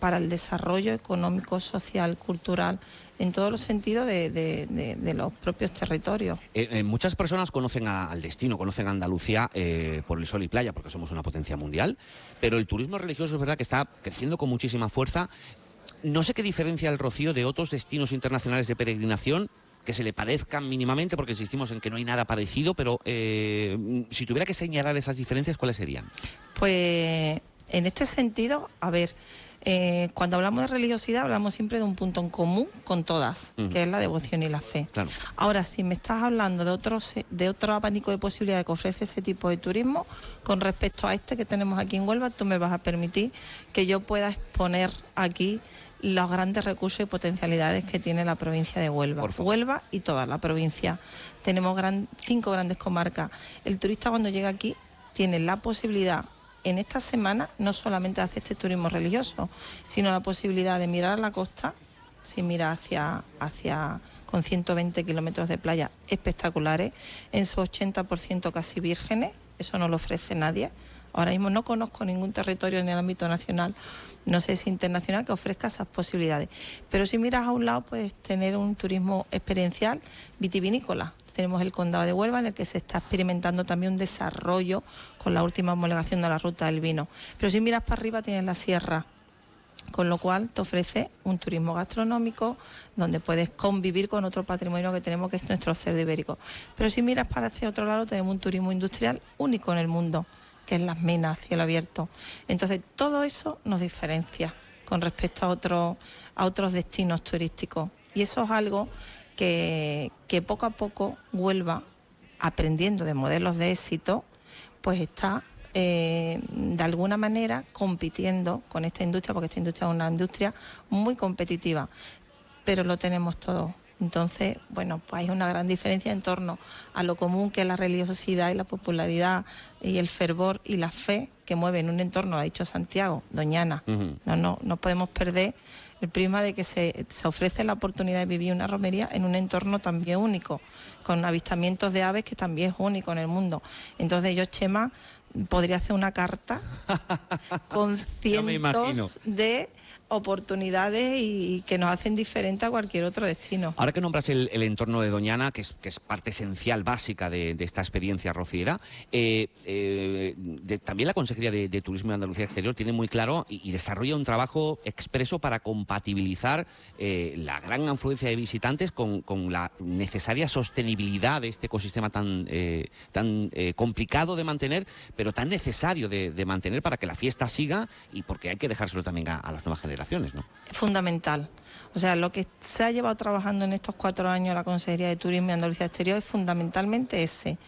para el desarrollo económico, social, cultural, en todos los sentidos de los propios territorios. Muchas personas conocen al destino, conocen a Andalucía por el sol y playa, porque somos una potencia mundial, pero el turismo religioso es verdad que está creciendo con muchísima fuerza. No sé qué diferencia el Rocío de otros destinos internacionales de peregrinación que se le parezcan mínimamente, porque insistimos en que no hay nada parecido, pero si tuviera que señalar esas diferencias, ¿cuáles serían? Pues en este sentido, a ver, cuando hablamos de religiosidad hablamos siempre de un punto en común con todas, que es la devoción y la fe. Claro. Ahora, si me estás hablando de otro abanico de posibilidades que ofrece ese tipo de turismo, con respecto a este que tenemos aquí en Huelva, tú me vas a permitir que yo pueda exponer aquí los grandes recursos y potencialidades que tiene la provincia de Huelva. Huelva y toda la provincia. Tenemos 5 grandes comarcas. El turista cuando llega aquí tiene la posibilidad en esta semana no solamente hacer este turismo religioso, sino la posibilidad de mirar a la costa, si mira hacia con 120 kilómetros de playa espectaculares, en su 80% casi vírgenes, eso no lo ofrece nadie. Ahora mismo no conozco ningún territorio en el ámbito nacional, no sé si internacional, que ofrezca esas posibilidades. Pero si miras a un lado, puedes tener un turismo experiencial vitivinícola. Tenemos el Condado de Huelva, en el que se está experimentando también un desarrollo con la última homologación de la ruta del vino. Pero si miras para arriba tienes la sierra, con lo cual te ofrece un turismo gastronómico donde puedes convivir con otro patrimonio que tenemos, que es nuestro cerdo ibérico. Pero si miras para hacia otro lado tenemos un turismo industrial único en el mundo, que es las minas, cielo abierto. Entonces todo eso nos diferencia con respecto a otros destinos turísticos. Y eso es algo que poco a poco Huelva, aprendiendo de modelos de éxito, pues está de alguna manera compitiendo con esta industria, porque esta industria es una industria muy competitiva, pero lo tenemos todo. Entonces, bueno, pues hay una gran diferencia en torno a lo común que es la religiosidad y la popularidad y el fervor y la fe que mueven un entorno, lo ha dicho Santiago, Doñana. No podemos perder el prisma de que se ofrece la oportunidad de vivir una romería en un entorno también único, con avistamientos de aves que también es único en el mundo. Entonces yo, Chema, podría hacer una carta con cientos de oportunidades y que nos hacen diferente a cualquier otro destino. Ahora que nombras el entorno de Doñana, que es parte esencial, básica de esta experiencia rociera, también la Consejería de Turismo de Andalucía Exterior tiene muy claro y desarrolla un trabajo expreso para compatibilizar la gran afluencia de visitantes con la necesaria sostenibilidad de este ecosistema tan complicado de mantener, pero tan necesario de mantener para que la fiesta siga y porque hay que dejárselo también a las nuevas generaciones, ¿no? Es fundamental. O sea, lo que se ha llevado trabajando en estos 4 años la Consejería de Turismo y Andalucía Exterior es fundamentalmente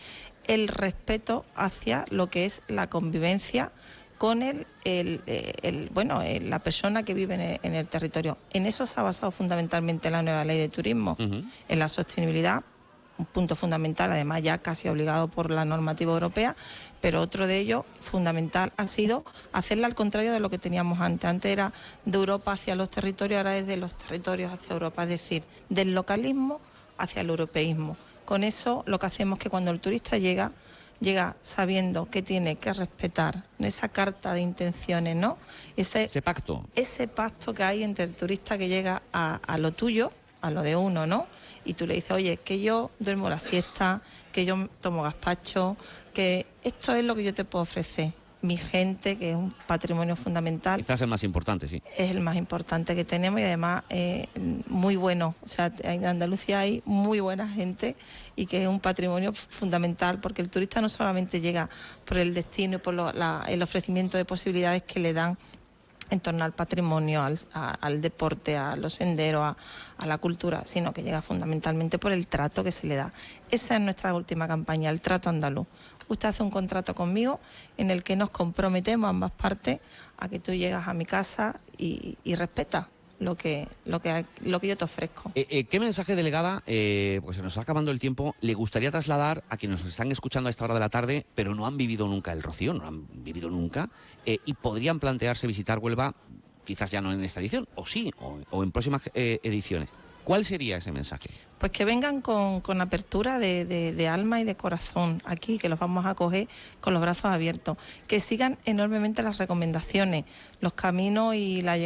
el respeto hacia lo que es la convivencia con la persona que vive en el territorio. En eso se ha basado fundamentalmente la nueva ley de turismo, en la sostenibilidad, un punto fundamental, además ya casi obligado por la normativa europea, pero otro de ellos, fundamental, ha sido hacerla al contrario de lo que teníamos antes. Antes era de Europa hacia los territorios, ahora es de los territorios hacia Europa, es decir, del localismo hacia el europeísmo. Con eso lo que hacemos es que cuando el turista llega sabiendo que tiene que respetar esa carta de intenciones, ¿no? Ese pacto. Ese pacto que hay entre el turista que llega a lo tuyo, a lo de uno, ¿no? Y tú le dices, oye, que yo duermo la siesta, que yo tomo gazpacho, que esto es lo que yo te puedo ofrecer. Mi gente, que es un patrimonio fundamental. Quizás el más importante, sí. Es el más importante que tenemos y además muy bueno. O sea, en Andalucía hay muy buena gente y que es un patrimonio fundamental, porque el turista no solamente llega por el destino y por el ofrecimiento de posibilidades que le dan en torno al patrimonio, al deporte, a los senderos, a la cultura, sino que llega fundamentalmente por el trato que se le da. Esa es nuestra última campaña, el trato andaluz. Usted hace un contrato conmigo en el que nos comprometemos ambas partes a que tú llegas a mi casa y respetas lo que yo te ofrezco. ¿Qué mensaje, delegada, pues se nos está acabando el tiempo, le gustaría trasladar a quienes nos están escuchando a esta hora de la tarde, pero no han vivido nunca el Rocío, no han vivido nunca, y podrían plantearse visitar Huelva, quizás ya no en esta edición, o sí, o en próximas ediciones? ¿Cuál sería ese mensaje? Pues que vengan con apertura de alma y de corazón aquí, que los vamos a acoger con los brazos abiertos. Que sigan enormemente las recomendaciones, los caminos y la llegada.